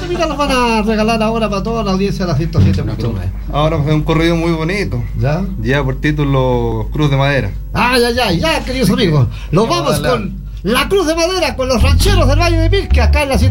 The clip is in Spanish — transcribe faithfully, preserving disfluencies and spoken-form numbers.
mira, los van a regalar ahora para toda la audiencia de la ciento siete punto nueve. Ahora fue un corrido muy bonito. ¿Ya? Lleva por título Cruz de Madera. Ah, ya, ya, ya, queridos amigos. Nos vamos con la Cruz de Madera, con los rancheros del Valle de Pirque, acá en la